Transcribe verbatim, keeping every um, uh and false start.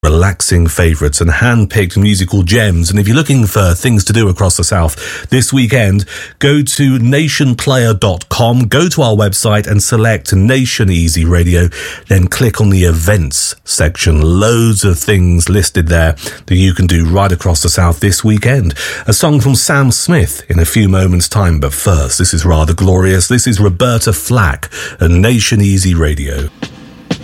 relaxing favourites and hand-picked musical gems. And if you're looking for things to do across the South this weekend, go to nation player dot com, go to our website and select Nation Easy Radio, then click on the events section. Loads of things listed there that you can do right across the South this weekend. A song from Sam Smith in a few moments' time, but first, this is rather glorious. This is Roberta Flack and Nation Easy Radio.